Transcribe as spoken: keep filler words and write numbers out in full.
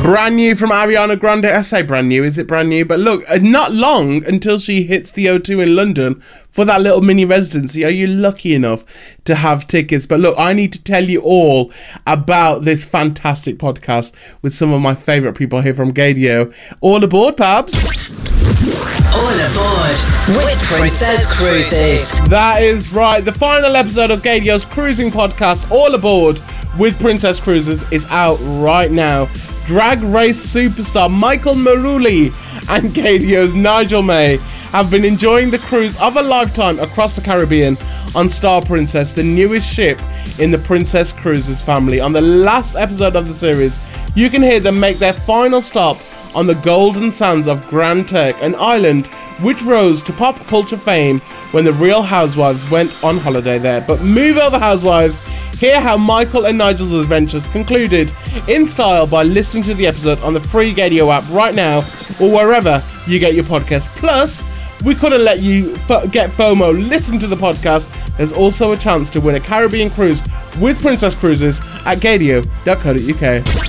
Brand new from Ariana Grande. I say brand new, is it brand new? But look, not long until she hits the O two in London for that little mini residency. Are you lucky enough to have tickets? But look, I need to tell you all about this fantastic podcast with some of my favourite people here from Gaydio. All aboard, Pabs. All aboard with Princess Cruises. That is right. The final episode of Gaydio's cruising podcast, All Aboard with Princess Cruises, is out right now. Drag race superstar Michael Maruli and Gaydio's Nigel May have been enjoying the cruise of a lifetime across the Caribbean on Star Princess, the newest ship in the Princess Cruises family. On the last episode of the series, you can hear them make their final stop on the golden sands of Grand Turk, an island which rose to pop culture fame when the Real Housewives went on holiday there. But move over, Housewives. Hear how Michael and Nigel's adventures concluded in style by listening to the episode on the free Gaydio app right now or wherever you get your podcast. Plus, we couldn't let you f- get FOMO. Listen to the podcast. There's also a chance to win a Caribbean cruise with Princess Cruises at gaydio dot co dot uk.